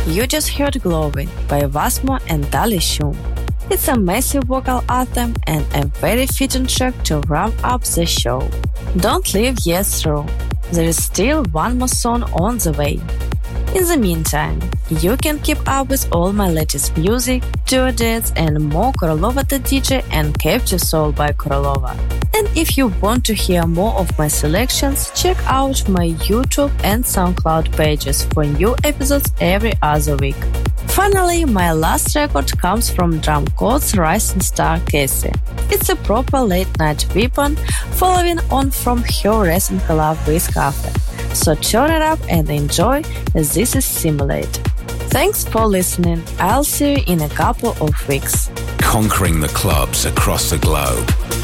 You just heard Glowing by Vasmo and Dali Shum. It's a massive vocal anthem and a very fitting track to wrap up the show. Don't leave yet through. There is still one more song on the way. In the meantime, you can keep up with all my latest music, tour dates and more Korolova the DJ and Captive Soul by Korolova. And if you want to hear more of my selections, check out my YouTube and SoundCloud pages for new episodes every other week. Finally, my last record comes from Drumcode's rising star Cassie. It's a proper late-night weapon following on from her recent collab with Cafe. So turn it up and enjoy, as this is Simulate. Thanks for listening. I'll see you in a couple of weeks. Conquering the clubs across the globe.